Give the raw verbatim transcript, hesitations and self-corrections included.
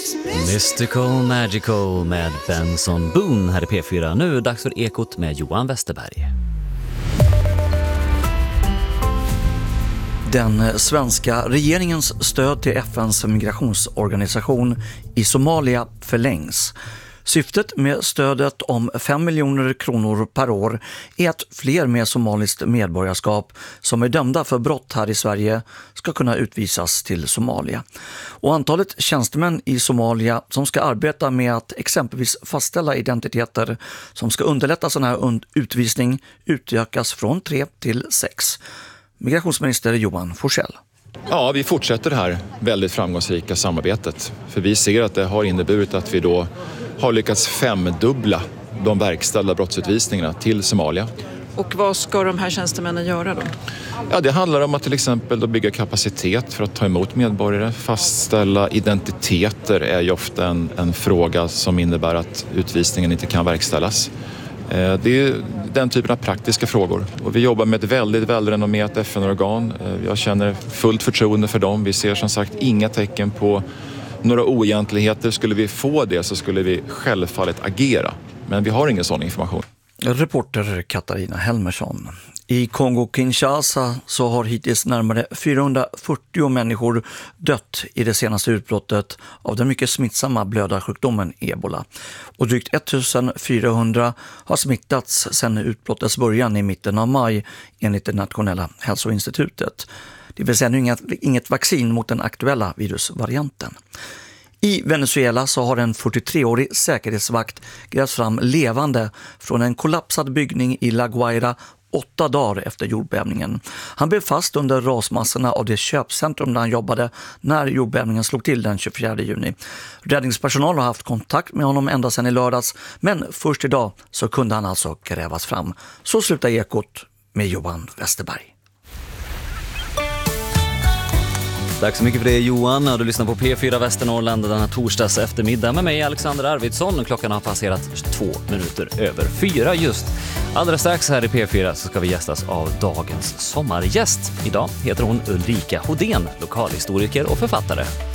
Mystical Magical med Benson Boone här i P fyra. Nu är det dags för Ekot med Johan Westerberg. Den svenska regeringens stöd till F N:s migrationsorganisation i Somalia förlängs. Syftet med stödet om fem miljoner kronor per år är att fler med somaliskt medborgarskap som är dömda för brott här i Sverige ska kunna utvisas till Somalia. Och antalet tjänstemän i Somalia som ska arbeta med att exempelvis fastställa identiteter som ska underlätta sån här utvisning utökas från tre till sex. Migrationsminister Johan Forssell. Ja, vi fortsätter det här väldigt framgångsrika samarbetet. För vi ser att det har inneburit att vi då har lyckats femdubbla de verkställda brottsutvisningarna till Somalia. Och vad ska de här tjänstemännen göra då? Ja, det handlar om att till exempel då bygga kapacitet för att ta emot medborgare. Fastställa identiteter är ju ofta en, en fråga som innebär att utvisningen inte kan verkställas. Det är den typen av praktiska frågor. Och vi jobbar med ett väldigt välrenommerat F N-organ. Jag känner fullt förtroende för dem. Vi ser som sagt inga tecken på några oegentligheter. Skulle vi få det så skulle vi självfallet agera. Men vi har ingen sån information. Reporter Katarina Helmersson. I Kongo-Kinshasa så har hittills närmare fyrahundrafyrtio människor dött i det senaste utbrottet av den mycket smittsamma blödarsjukdomen Ebola. Och drygt ettusensfyrahundra har smittats sedan utbrottets början i mitten av maj enligt det nationella hälsoinstitutet. Det vill säga nu inget, inget vaccin mot den aktuella virusvarianten. I Venezuela så har en fyrtiotre-årig säkerhetsvakt grävt fram levande från en kollapsad byggning i La Guaira åtta dagar efter jordbävningen. Han blev fast under rasmassorna av det köpcentrum där han jobbade när jordbävningen slog till den tjugofjärde juni. Räddningspersonal har haft kontakt med honom ända sedan i lördags, men först idag så kunde han alltså grävas fram. Så slutar Ekot med Johan Westerberg. Tack så mycket för det Johan. Du lyssnar på P fyra Västernorrland denna torsdags eftermiddag med mig Alexander Arvidsson. Klockan har passerat två minuter över fyra just. Alldeles strax här i P fyra så ska vi gästas av dagens sommargäst. Idag heter hon Ulrika Hodén, lokalhistoriker och författare.